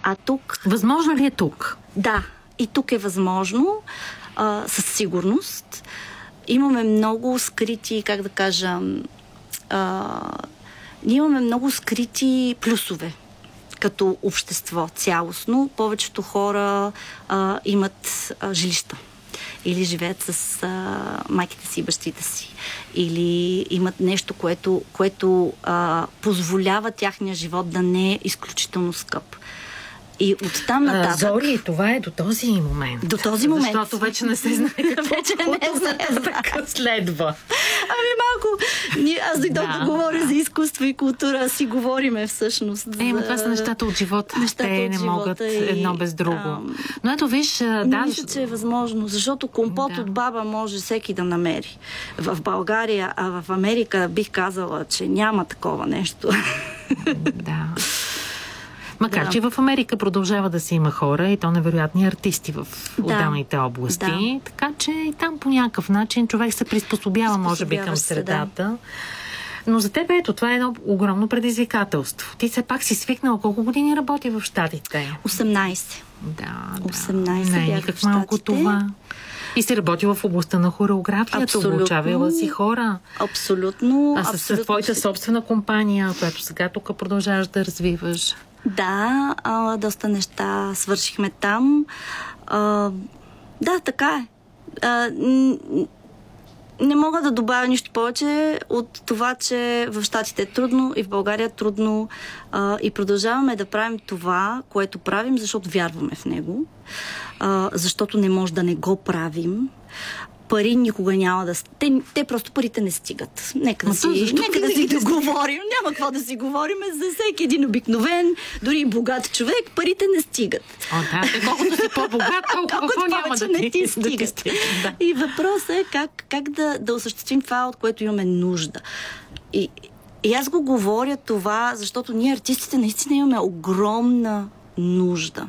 А тук... Възможно ли е тук? Да, и тук е възможно, със сигурност. Имаме много скрити, как да кажа, ние имаме много скрити плюсове като общество цялостно. Повечето хора имат жилища или живеят с майките си и бащите си, или имат нещо, което позволява тяхния живот да не е изключително скъп. И оттам нататък... Зори, това е до този момент. До този момент. Защото вече не се знае какво следва. Ами малко... Аз дойдох да говоря за изкуство и култура, си говориме всъщност. Това са нещата от живота. Те не могат едно без друго. Но ето виж... Мисля, че е възможно, защото компот от баба може всеки да намери. В България, а в Америка бих казала, че няма такова нещо. Да. Макар, че в Америка продължава да си има хора и то невероятни артисти в отделните области. Да. Така че и там по някакъв начин човек се приспособява може би, към средата. Но за теб ето, това е едно огромно предизвикателство. Ти все пак си свикнала. Колко години работи в Щатите? 18. Да. 18 не е никак малко това. И си работила в областта на хореографията, обучавала си хора. Абсолютно. А с твоята собствена компания, която сега тук продължаваш да развиваш. Да, доста неща свършихме там. Да, така е. Не мога да добавя нищо повече от това, че в Щатите е трудно и в България е трудно и продължаваме да правим това, което правим, защото вярваме в него, защото не може да не го правим. Пари никога няма да... Те просто парите не стигат. Нека да си договорим. Няма какво да си говорим. За всеки един обикновен, дори богат човек, парите не стигат. Колкото си по-богат, колко няма да ти стигат. Да. И въпросът е как да осъществим това, от което имаме нужда. И аз го говоря това, защото ние артистите наистина имаме огромна нужда.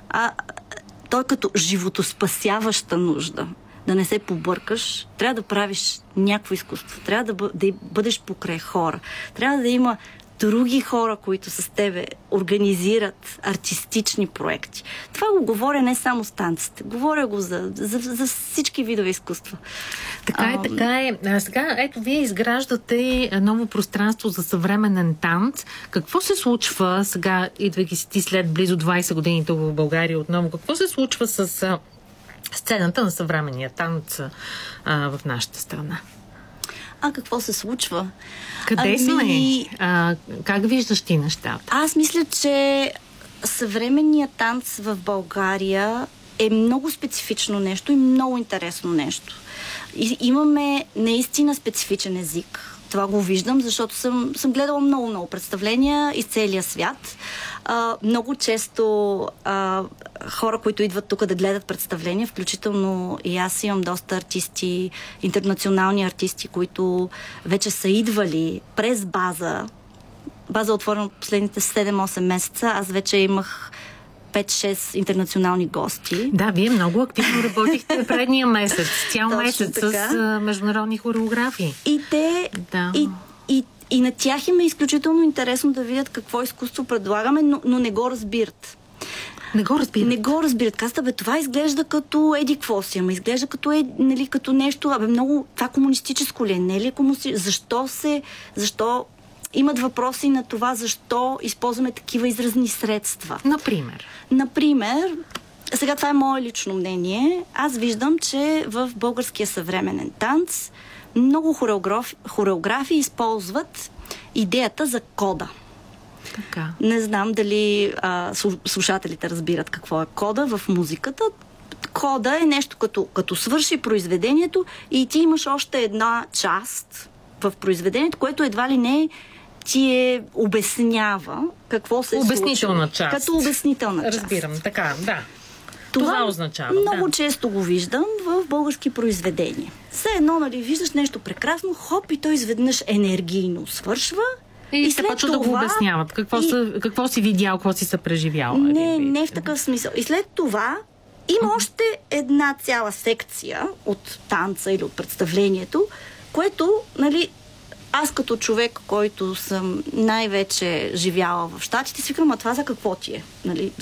Той като животоспасяваща нужда. Да не се побъркаш, трябва да правиш някакво изкуство. Трябва да бъдеш покрай хора. Трябва да има други хора, които с тебе организират артистични проекти. Това го говоря не само с танците. Говоря го за всички видове изкуства. Така е. Сега, ето, вие изграждате ново пространство за съвременен танц. Какво се случва сега, идвайки си ти след близо 20 години тук в България отново? Какво се случва с сцената на съвременния танц в нашата страна? Какво се случва? Къде сме? Как виждаш ти нещата? Аз мисля, че съвременният танц в България е много специфично нещо и много интересно нещо. И имаме наистина специфичен език. Това го виждам, защото съм гледала много представления из целия свят. Много често хора, които идват тук да гледат представления, включително и аз имам доста артисти, интернационални артисти, които вече са идвали през база. База е отворена последните 7-8 месеца. Аз вече имах 5-6 интернационални гости. Да, вие много активно работихте предния месец. Цял месец с международни хореографии. И те... Да. И на тях им е изключително интересно да видят какво изкуство предлагаме, но не го разбират. Не го разбират. Казват, това изглежда като еди-какво си, ама изглежда като нещо, много, това комунистическо ли е? Не ли е комунистическо? Защо имат въпроси на това, защо използваме такива изразни средства? Например, сега това е мое лично мнение. Аз виждам, че в българския съвременен танц много хореографии използват идеята за кода. Така. Не знам дали слушателите разбират какво е кода в музиката. Кода е нещо като свърши произведението и ти имаш още една част в произведението, което едва ли не ти обяснява какво се случва. Обяснителна част. Като обяснителна част. Разбирам, така, да. Това означава. Много често го виждам в български произведения. Все едно, виждаш нещо прекрасно, хоп, и той изведнъж енергийно свършва. И се почва да го обясняват. Какво си видял, какво си съпреживял. Не в такъв смисъл. И след това има още една цяла секция от танца или от представлението, което, аз като човек, който съм най-вече живяла в Щатите, си викам, това за какво ти е?